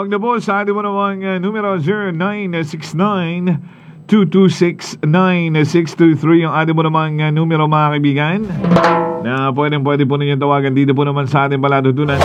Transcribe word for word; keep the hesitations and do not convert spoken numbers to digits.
Tawag na po sa ating mo namang uh, numero zero nine six nine two two six nine six two three yung ating mo namang uh, numero mga kaibigan na pwedeng pwede po ninyo tawagan dito po naman sa ating palatuntunan.